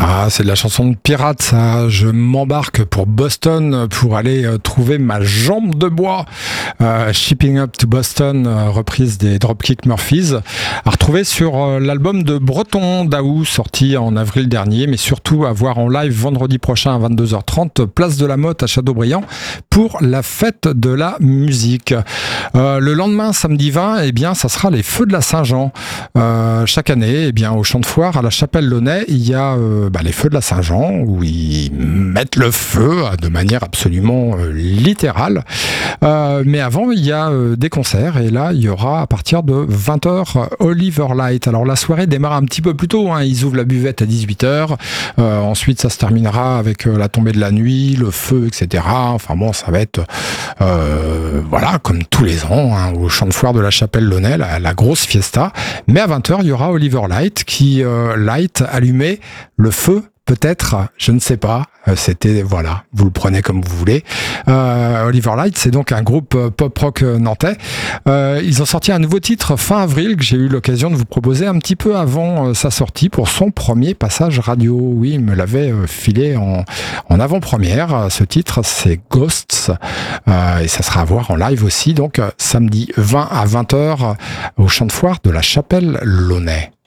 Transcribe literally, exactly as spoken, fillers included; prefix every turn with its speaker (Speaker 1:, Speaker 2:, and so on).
Speaker 1: Ah, c'est de la chanson de pirate, ça. Je m'embarque pour Boston pour aller euh, trouver ma jambe de bois. Euh, Shipping Up to Boston, euh, reprise des Dropkick Murphys, à retrouver sur euh, l'album de Breton Daou, sorti en avril dernier, mais surtout à voir en live vendredi prochain à vingt-deux heures trente, place de la Motte à Châteaubriand, pour la fête de la musique. Euh, le lendemain, samedi vingt, eh bien, ça sera les Feux de la Saint-Jean. Euh, chaque année, eh bien, au Champ de Foire, à la Chapelle-Launay, il y a euh, bah, les Feux de la Saint-Jean, où ils mettent le feu de manière absolument euh, littérale. Euh, mais avant, il y a euh, des concerts, et là, il y aura à partir de vingt heures Oliver Light. Alors la soirée démarre un petit peu plus tôt, hein. Ils ouvrent la buvette à dix-huit heures, euh, ensuite ça se terminera avec euh, la tombée de la nuit, le feu, et cetera. Enfin bon, ça va être, euh, voilà, comme tous les ans, hein, au Champ de Foire de la Chapelle-Launay, la, la grosse fiesta. Mais à vingt heures, il y aura Oliver Light qui, euh, light, allumé le feu, peut-être, je ne sais pas. Euh, C'était, voilà, vous le prenez comme vous voulez. Euh, Oliver Light, c'est donc un groupe euh, pop-rock euh, nantais. Euh, ils ont sorti un nouveau titre fin avril que j'ai eu l'occasion de vous proposer un petit peu avant euh, sa sortie pour son premier passage radio. Oui, il me l'avait euh, filé en, en avant-première. Ce titre, c'est Ghosts. Euh, et ça sera à voir en live aussi, donc euh, samedi vingt à vingt heures au Champ de Foire de la Chapelle-Launay.